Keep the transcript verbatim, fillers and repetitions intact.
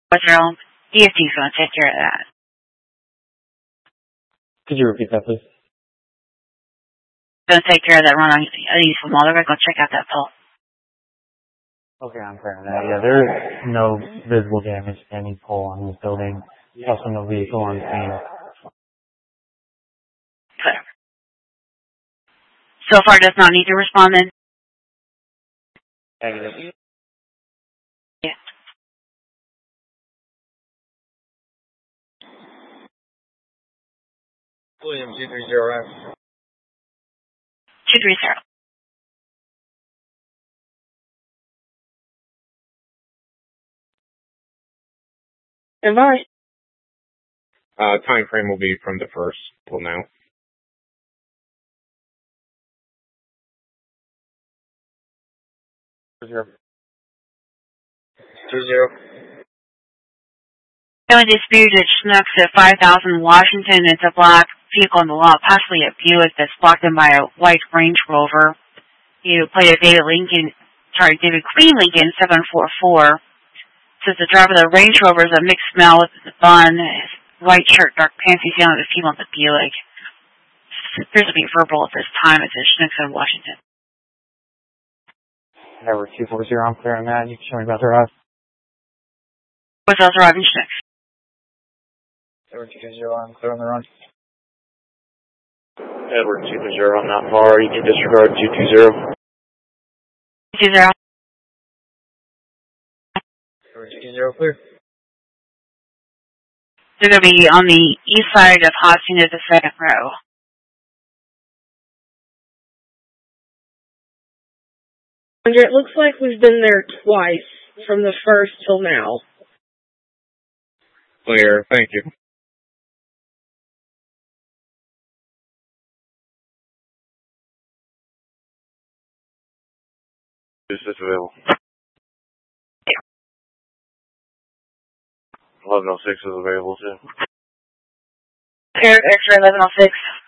What's their own D F T's going to take care of that. Could you repeat that, please? Going to take care of that run on useful model. They're going to check out that pole. Okay, I'm clear on that. Yeah, there is no visible damage to any pole on this building. There's also no vehicle on scene. Clear. So far, does not need to respond then? Negative. Yeah. William two three zero F. two three zero. Advice. Uh, time frame will be from the first till now. Zero. Two zero. Only disputed Schnucks at five thousand Washington. It's a black vehicle in the lot, possibly a Buick that's blocked in by a white Range Rover. You played a David Lincoln, sorry, David Queen Lincoln seven four four. Says the driver of the Range Rover is a mixed smell with the bun, white shirt, dark pants. He's young, the female at the Buick. It appears to be verbal at this time. It's a Schnucks in Washington. Number two four zero, I'm clear on that. You can show me about the rest. What's else arriving Schnucks? Edward two zero, I'm clear on the run. Edward two zero, I'm not far. You can disregard two two zero. two zero. Edward two zero, clear. They're going to be on the east side of Hosting at the second row. It looks like we've been there twice, from the first till now. Clear, thank you. Is this available? eleven oh six is available too. X-ray eleven oh six.